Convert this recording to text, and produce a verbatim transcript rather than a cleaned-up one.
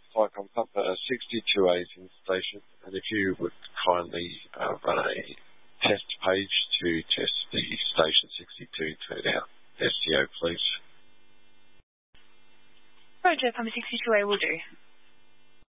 like I'm up at sixty-two A's in station, and if you would kindly uh, run a test page to test the station sixty-two turnout S T O, please. Roger, Puma sixty-two A will do.